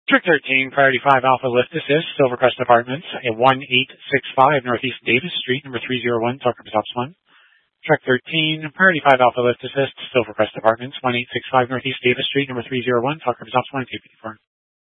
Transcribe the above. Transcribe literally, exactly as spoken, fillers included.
Trick thirteen, Priority five Alpha Lift Assist, Silvercrest Apartments, at one eight six five Northeast Davis Street, number three oh one, Tucker Stops one. Track thirteen, Priority five Alpha Lift Assist, Silvercrest Apartments, one eight six five Northeast Davis Street, number three oh one, Tucker Stops one, T P four.